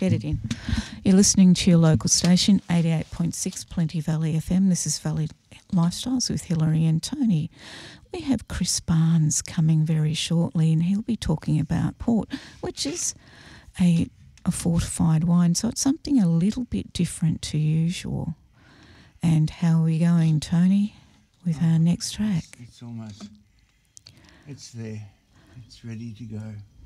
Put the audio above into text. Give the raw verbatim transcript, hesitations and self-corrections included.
Get it in. You're listening to your local station, eighty-eight point six Plenty Valley F M. This is Valley Lifestyles with Hilary and Tony. We have Chris Barnes coming very shortly, and he'll be talking about port, which is a, a fortified wine. So it's something a little bit different to usual. And how are we going, Tony, with oh, our next track? It's, it's almost, it's there. It's ready to go.